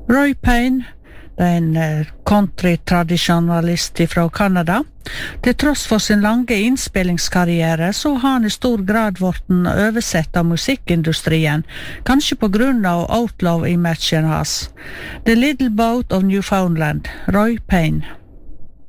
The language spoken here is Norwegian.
Roy Payne, en country-tradisjonalist fra Canada. Til tross for sin lange innspillingskarriere, så har han i stor grad vært oversett av musikkindustrien, kanskje på grunn av outlaw-imagen hans. The Little Boat of Newfoundland, Roy Payne.